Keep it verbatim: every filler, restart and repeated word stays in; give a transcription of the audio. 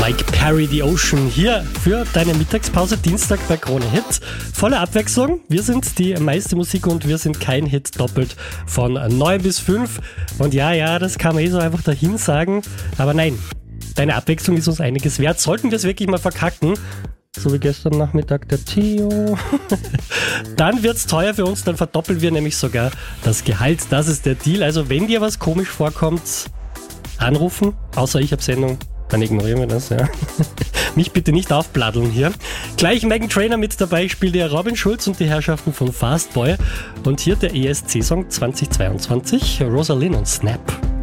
Mike Perry, The Ocean, hier für deine Mittagspause, Dienstag bei Krone Hit. Volle Abwechslung, wir sind die meiste Musik und wir sind kein Hit doppelt von neun bis fünf. Und ja, ja, das kann man eh so einfach dahin sagen, aber nein, deine Abwechslung ist uns einiges wert. Sollten wir es wirklich mal verkacken, so wie gestern Nachmittag der Tio, dann wird's teuer für uns, dann verdoppeln wir nämlich sogar das Gehalt. Das ist der Deal. Also wenn dir was komisch vorkommt, anrufen, außer ich habe Sendung, dann ignorieren wir das, ja. Mich bitte nicht aufbladdeln hier. Gleich Meghan Trainor mit dabei, spielt ja Robin Schulz und die Herrschaften von Fastboy. Und hier der E S C-Song zwanzig zweiundzwanzig, Rosalind und Snap.